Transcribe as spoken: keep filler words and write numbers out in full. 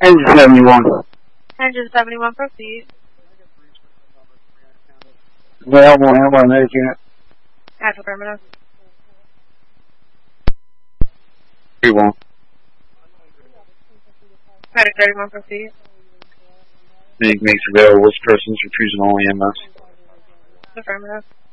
Engine seventy-one. Engine seventy-one, proceed. Available, handle by medic unit. That's affirmative. thirty-one. Medic thirty-one, proceed. Medic makes available persons refusing all E M S. Affirmative.